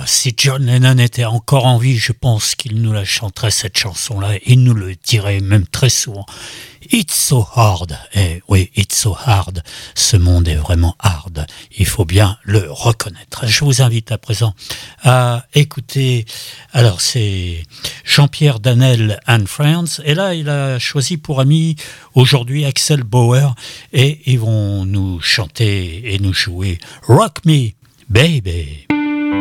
si John Lennon était encore en vie, je pense qu'il nous la chanterait cette chanson-là. Il nous le dirait même très souvent. It's so hard. Eh oui, it's so hard. Ce monde est vraiment hard. Il faut bien le reconnaître. Je vous invite à présent à écouter. Alors, c'est Jean-Pierre Danel and Friends. Et là, il a choisi pour ami aujourd'hui Axel Bauer. Et ils vont nous chanter et nous jouer Rock Me, Baby.